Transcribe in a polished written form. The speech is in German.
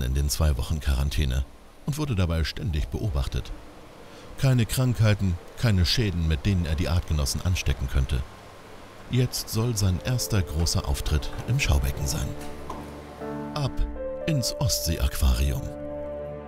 in den 2 Wochen Quarantäne und wurde dabei ständig beobachtet. Keine Krankheiten, keine Schäden, mit denen er die Artgenossen anstecken könnte. Jetzt soll sein erster großer Auftritt im Schaubecken sein. Ab ins Ostsee-Aquarium.